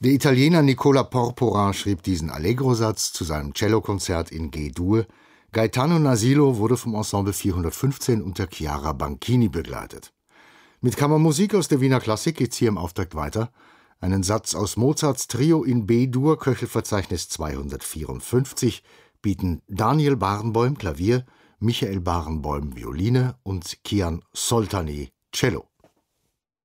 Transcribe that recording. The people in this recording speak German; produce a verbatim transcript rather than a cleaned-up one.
Der Italiener Nicola Porpora schrieb diesen Allegro-Satz zu seinem Cellokonzert in G-Dur. Gaetano Nasillo wurde vom Ensemble vierhundertfünfzehn unter Chiara Banchini begleitet. Mit Kammermusik aus der Wiener Klassik geht's hier im Auftakt weiter. Einen Satz aus Mozarts Trio in B-Dur, Köchelverzeichnis zweihundertvierundfünfzig, bieten Daniel Barenboim Klavier, Michael Barenboim Violine und Kian Soltani Cello.